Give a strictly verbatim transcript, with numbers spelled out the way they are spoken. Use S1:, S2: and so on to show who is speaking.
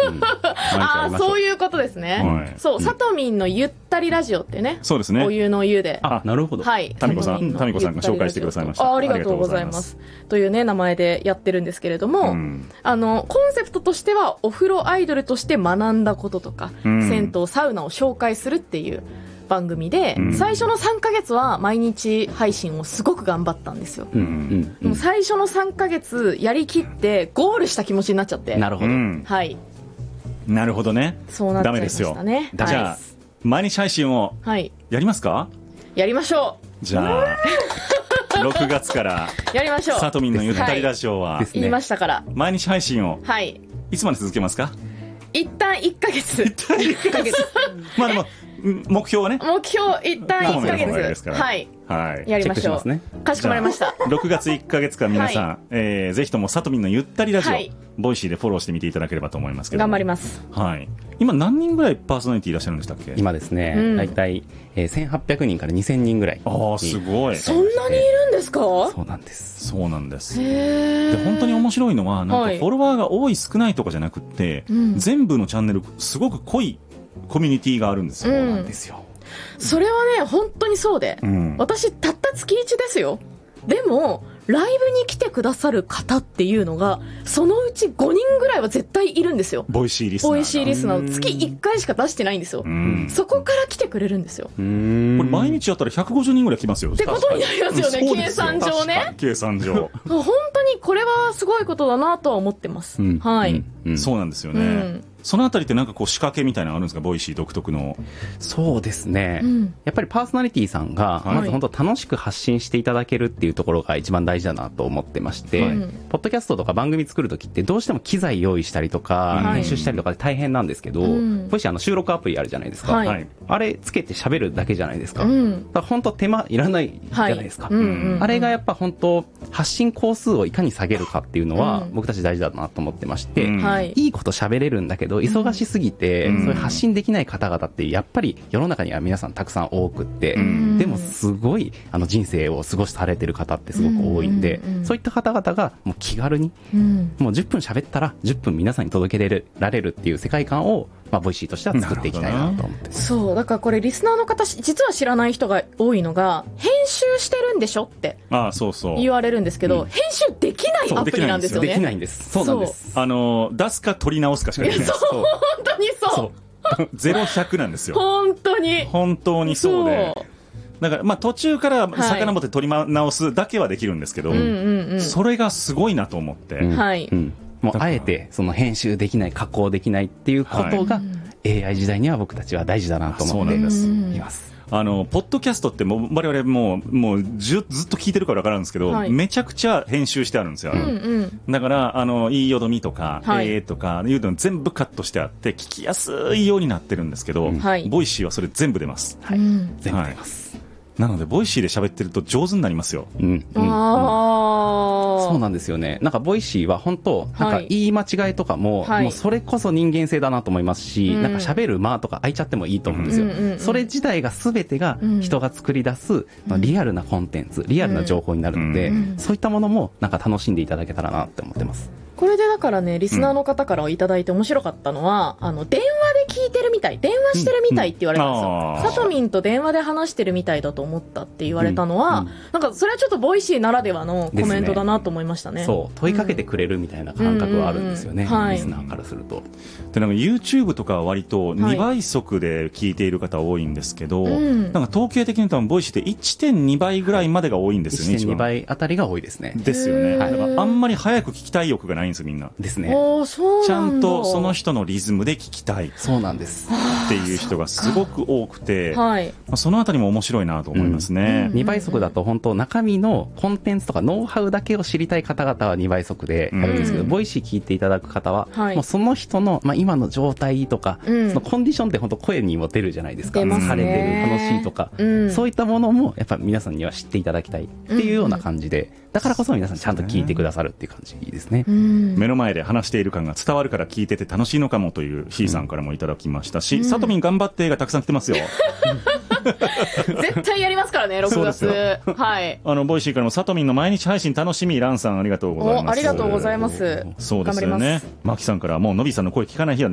S1: ああ、そういうことですね。はい、そう、さとみんのゆったりラジオってね。
S2: そうですね。
S1: お湯の湯で。
S3: あ、なるほど。
S1: はい。
S2: タミコさん、タミコさんが紹介してくださいました。
S1: あ、ありがとうございます。というね、名前でやってるんですけれども、うん、あの、コンセプトとしては、お風呂アイドルとして学んだこととか、うん、銭湯、サウナを紹介するっていう番組で、うん、最初のさんかげつは毎日配信をすごく頑張ったんですよ。うんうんうん、最初のさんかげつやりきってゴールした気持ちになっちゃって。
S3: なるほど。
S1: はい。
S2: なるほどね。
S1: そうなっちゃいましたね。
S2: ダメですよ。じゃあ、毎日配信をやりますか？はい、
S1: やりましょ
S2: う。じゃあ、ろくがつから
S1: やりましょう。
S2: さとみんのゆったりラジオは、はい、
S1: 言いましたから。
S2: 毎日配信を、
S1: はい、
S2: いつまで続けますか？
S1: 一旦いっかげつ。
S2: 一旦いっかげつ。まあでも、目標はね。
S1: 目標、一旦いっかげつ。はい。
S2: はい。
S1: やりましょう。ね、かしこまりました。
S2: ろくがついっかげつかん皆さん、はい、えー、ぜひともさとみんのゆったりラジオ、はい、ボイシーでフォローしてみていただければと思いますけど。
S1: 頑張ります。
S2: はい。今何人ぐらいパーソナリティいらっしゃるんでしたっけ？
S3: 今ですね、うん、だいたい、えー、せんはっぴゃくにんからにせんにんぐらい。
S2: ああ、すごい。
S1: そんなにいるんですか？
S3: そうなんです。
S2: そうなんです。
S1: へ
S2: で、本当に面白いのは、なんかフォロワーが多い少ないとかじゃなくって、はい、全部のチャンネル、すごく濃いコミュニティがあるんですよ。
S1: そう
S3: なんですよ。
S1: それはね、本当にそうで、うん、私たった月いちですよ。でもライブに来てくださる方っていうのがそのうちごにんぐらいは絶対いるんですよ。
S2: ボイシーリスナー
S1: ボイシーリスナー月いっかいしか出してないんですよ。そこから来てくれるんですよ。
S2: これ毎日やったらひゃくごじゅうにんぐらい来ますよ
S1: ってことになりますよね。計算上ね。
S2: 計算上
S1: 本当にこれはすごいことだなとは思ってます、うん、はい、
S2: うん、そうなんですよね、うん、そのあたりってなんかこう仕掛けみたいなのあるんですか？ボイシー独特の。
S3: そうですね、うん、やっぱりパーソナリティさんがまず本当楽しく発信していただけるっていうところが一番大事だなと思ってまして、はい、ポッドキャストとか番組作るときってどうしても機材用意したりとか、はい、編集したりとかで大変なんですけど、うん、ボイシーあの収録アプリあるじゃないですか、はい、あれつけて喋るだけじゃないですか、うん、だから本当手間いらないじゃないですか、はい、うんうんうん、あれがやっぱ本当発信工数をいかに下げるかっていうのは僕たち大事だなと思ってまして、うん、いいこと喋れるんだけど忙しすぎて、うん、そういう発信できない方々ってやっぱり世の中には皆さんたくさん多くって、うん、でもすごいあの人生を過ごされてる方ってすごく多いんで、うんうんうん、そういった方々がもう気軽に、うん、もうじゅっぷん喋ったらじゅっぷん皆さんに届けられるっていう世界観をまあ、ボイシーとしては作っていきたいなと思って。
S1: そうだからこれリスナーの方実は知らない人が多いのが編集してるんでしょって言われるんですけど、
S2: うん、
S1: 編集できないアプリなんですよね。
S3: できないんです。そうなんです。
S2: あの出すか取り直すかしかできない。
S1: そう本当にそう。
S2: ゼロひゃくなんですよ。
S1: 本当に
S2: 本当にそうで。だからまあ途中から遡って取り直すだけはできるんですけど、はい、それがすごいなと思って。
S3: うん、
S1: はい。
S3: うんもうあえてその編集できない加工できないっていうことが、はい、エーアイ 時代には僕たちは大事だなと思っています。
S2: あのポッドキャストってもう我々もうもうずっと聞いてるから分かるんですけど、はい、めちゃくちゃ編集してあるんですよ。うんうん、だからあのいいよどみとか、はい、えーとかいうの全部カットしてあって聞きやすいようになってるんですけど、はい、ボイシーはそれ全部出ます。
S3: はい、うん、全部出ます。
S2: なのでボイシーで喋ってると上手になりますよ。うん、うん、
S3: あそうなんですよね。なんかボイシーは本当なんか言い間違いとかも、はい、もうそれこそ人間性だなと思いますし、はい、なんか喋る間とか空いちゃってもいいと思うんですよ。うんうんうん、それ自体が全てが人が作り出す、うん、リアルなコンテンツ、リアルな情報になるので、うん、そういったものもなんか楽しんでいただけたらなって思ってます。
S1: これでだからねリスナーの方からいただいて面白かったのは、うん、あの電話で聞いてるみたい電話してるみたいって言われたんですよ。さとみんと電話で話してるみたいだと思ったって言われたのは、うんうん、なんかそれはちょっとボイシーならではのコメントだなと思いましたね。
S3: ねそう問いかけてくれるみたいな感覚はあるんですよね、うんうんうん、リスナーからすると。
S2: でなんか YouTube とかは割とにばい速で聞いている方多いんですけど、はい、なんか統計的に多分ボイシーって いってんに 倍ぐらいまでが多いんですよね。
S3: いってんに 倍あたりが多いですね。
S2: ですよね。だからあんまり早く聞きたい欲がないんですよみんな。
S3: ですね。
S2: ちゃんとその人のリズムで聞きたい。
S3: そうなんです
S2: っていう人がすごく多くて、
S1: はい、
S2: まあ、そのあたりも面白いなと思いますね、
S3: うん、にばい速だと本当中身のコンテンツとかノウハウだけを知りたい方々はにばい速でやるんですけど、うん、ボイシー聞いていただく方は、はい、もうその人の、まあ、今の状態とか、うん、そのコンディションって本当声にも出るじゃないですか。
S1: 出ますね。
S3: 晴れてる楽しいとか、うん、そういったものもやっぱ皆さんには知っていただきたいっていうような感じで、うん、だからこそ皆さんちゃんと聞いてくださるっていう感じですね、うん、
S2: 目の前で話している感が伝わるから聞いてて楽しいのかもというひーさんからもいただきましたし、さとみん頑張ってがたくさん来てますよ
S1: 絶対やりますからねろくがつ。はい、
S2: あのボイシーからもさとみんの毎日配信楽しみ、ランさんありがとうございます。
S1: ありがとうございます。
S2: そうですよね。マキさんからもうのびさんの声聞かない日は